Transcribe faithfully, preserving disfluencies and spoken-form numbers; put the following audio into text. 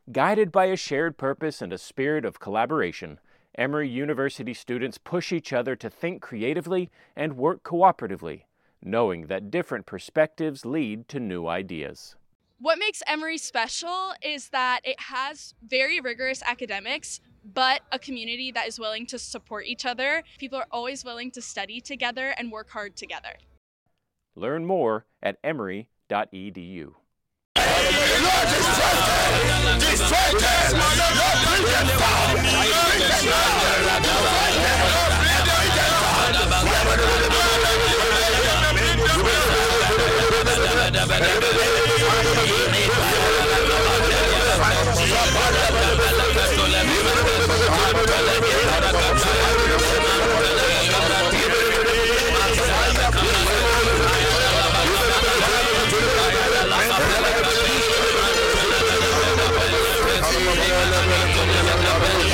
Guided by a shared purpose and a spirit of collaboration, Emory University students push each other to think creatively and work cooperatively, knowing that different perspectives lead to new ideas. What makes Emory special is that it has very rigorous academics, but a community that is willing to support each other. People are always willing to study together and work hard together. Learn more at emory dot e d u. Come on,